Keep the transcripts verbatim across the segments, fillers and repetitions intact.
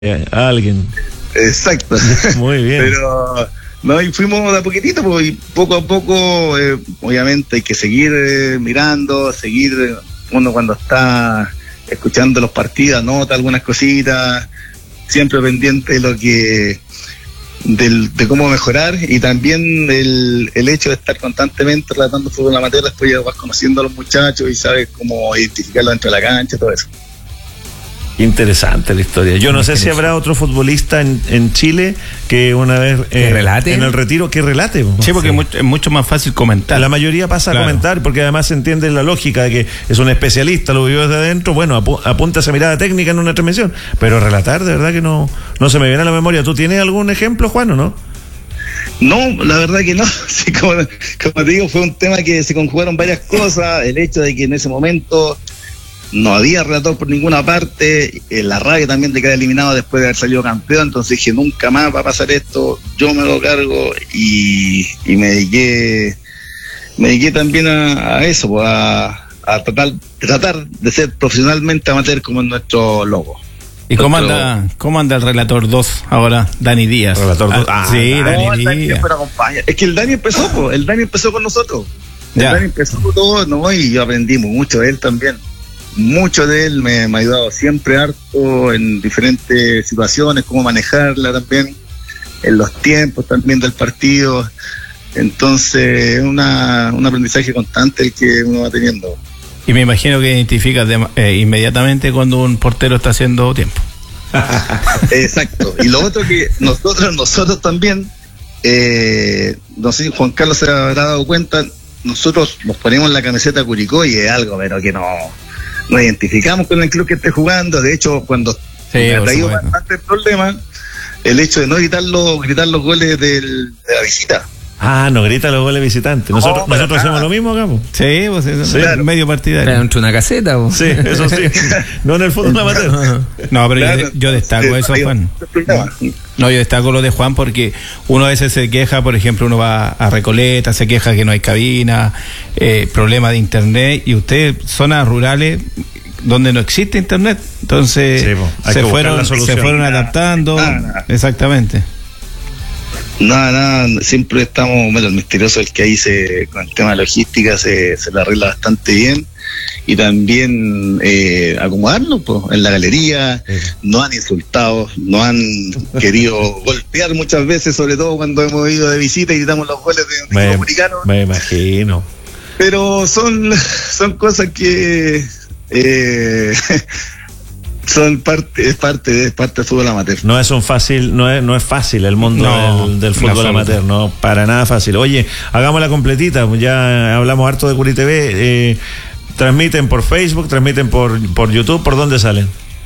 eh, a alguien. Exacto. Muy bien. Pero no, y fuimos de a poquitito, pues, y poco a poco, eh, obviamente hay que seguir eh, mirando, seguir, eh, uno cuando está escuchando los partidos, anota algunas cositas, siempre pendiente de lo que, del, de cómo mejorar, y también el, el hecho de estar constantemente relatando fútbol amateur, después ya vas conociendo a los muchachos y sabes cómo identificarlo dentro de la cancha, todo eso. Interesante la historia. Yo no sé si habrá otro futbolista en, en Chile que una vez eh, ¿Que relate? en el retiro que relate. Sí, porque sí. Es, mucho, es mucho más fácil comentar. La mayoría pasa claro. a comentar, porque además se entiende la lógica de que es un especialista, lo vivió desde adentro. Bueno, apu apunta esa mirada técnica en una transmisión, pero relatar de verdad que no, no se me viene a la memoria. ¿Tú tienes algún ejemplo, Juan, o no? No, la verdad que no. Sí, como, como te digo, fue un tema que se conjugaron varias cosas. El hecho de que en ese momento no había relator por ninguna parte, eh, la rabia también de quedar eliminado después de haber salido campeón, entonces dije, nunca más va a pasar esto, yo me lo cargo, y, y me dediqué me dediqué también a, a eso, pues, a, a tratar, tratar de ser profesionalmente amateur como es nuestro logo. ¿Y cómo anda, cómo anda el relator dos ahora, Dani Díaz? Relator dos. Ah, sí, no, Dani el Díaz. Dani siempre acompaña. Es que el Dani empezó, pues, el Dani empezó con nosotros. El Ya. Dani empezó todo, ¿no? Y yo aprendí mucho de él también. Mucho de él me, me ha ayudado siempre harto en diferentes situaciones, cómo manejarla también, en los tiempos también del partido. Entonces, es una, un aprendizaje constante el que uno va teniendo. Y me imagino que identificas de, eh, inmediatamente cuando un portero está haciendo tiempo. Exacto. Y lo otro que nosotros, nosotros también, eh, no sé si Juan Carlos se habrá dado cuenta, nosotros nos ponemos la camiseta Curicó y es algo, pero que no... nos identificamos con el club que esté jugando. De hecho, cuando sí, me ha traído bastante problema el hecho de no gritar los, gritar los goles del, de la visita. Ah, no grita los goles visitantes. Nosotros, no, nosotros hacemos lo mismo acá, po. Sí, pues eso Sí, es claro. medio partidario. Entre una caseta, ¿o? Sí, eso sí. No en el fútbol amateur. No, pero Claro, yo, yo destaco sí, eso, hay Juan. otro problema. No, yo destaco lo de Juan porque uno a veces se queja, por ejemplo, uno va a Recoleta, se queja que no hay cabina, eh, problema de internet, y ustedes, zonas rurales donde no existe internet, entonces Sí, po, hay se que buscar fueron la solución. se fueron adaptando. Nada, nada. Exactamente. Nada, nada, siempre estamos, bueno, el misterioso es el que ahí se, con el tema de logística se, se le arregla bastante bien, y también eh, acomodarnos pues, en la galería. Sí. Nos han insultado, nos han querido golpear muchas veces, sobre todo cuando hemos ido de visita y gritamos los goles de un Me, equipo americano, me imagino. pero son, son cosas que eh, son parte, es parte, es parte del fútbol amateur. No es un fácil, no es, no es fácil el mundo No, del, del fútbol no, amateur, no, para nada fácil. Oye, hagámosla completita, ya hablamos harto de Curi T V, eh, transmiten por Facebook, transmiten por, por YouTube, ¿por dónde salen?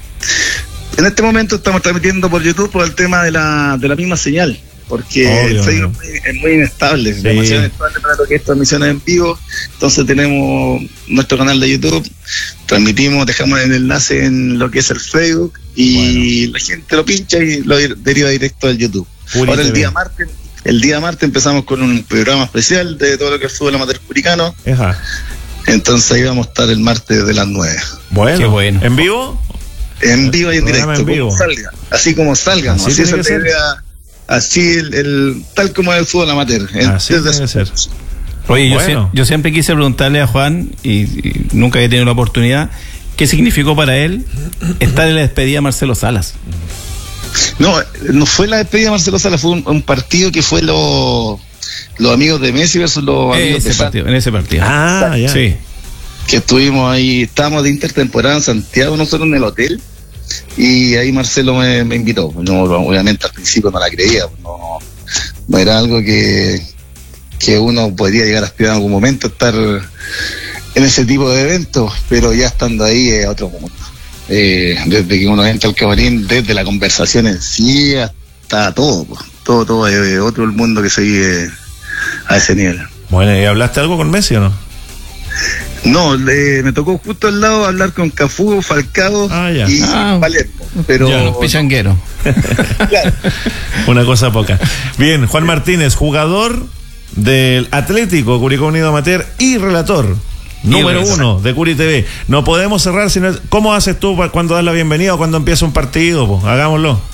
En este momento estamos transmitiendo por YouTube por el tema de la, de la misma señal, porque Obvio, el Facebook ¿no? es muy inestable, Sí. demasiado inestable para lo que es transmisiones en vivo. Entonces tenemos nuestro canal de YouTube, transmitimos, dejamos el enlace en lo que es el Facebook, y bueno, la gente lo pincha y lo deriva directo al YouTube. Curi Ahora el T V. día martes, el día martes empezamos con un programa especial de todo lo que es fútbol amateur curicano. Ajá. Entonces ahí vamos a estar el martes de las nueve. Bueno, Qué bueno. ¿En vivo? En vivo y en Programa directo, en vivo. como salga, así como salga, ¿no? Así Así, tiene es que la ser. idea, así el, el tal como es el fútbol amateur. el- Así desde debe su- ser. Oye, yo, Bueno. sie- yo siempre quise preguntarle a Juan, y, y nunca he tenido la oportunidad, ¿qué significó para él estar en la despedida de Marcelo Salas? No, no fue la despedida de Marcelo Salas, fue un, un partido que fue los los amigos de Messi versus los amigos Ese de San- partido, en ese partido. Ah, ya. Sí. que estuvimos ahí, estábamos de intertemporada en Santiago, nosotros en el hotel, y ahí Marcelo me, me invitó. No, obviamente al principio no la creía, no, no era algo que, que uno podría llegar a aspirar en algún momento, estar en ese tipo de eventos, pero ya estando ahí es otro mundo. Eh, desde que uno entra al camarín, desde la conversación en sí hasta todo, pues, todo, todo, es otro el mundo que se vive a ese nivel. Bueno, ¿y hablaste algo con Messi o no? No, le, me tocó justo al lado hablar con Cafú, Falcao Ah, ya. y Ah. Palermo, pero Ya, los pichangueros. claro, Una cosa poca. Bien, Juan Martínez, jugador del Atlético Curicó Unido Amateur y relator número uno de Curi T V. No podemos cerrar, sino, ¿cómo haces tú cuando das la bienvenida o cuando empieza un partido? Po? Hagámoslo.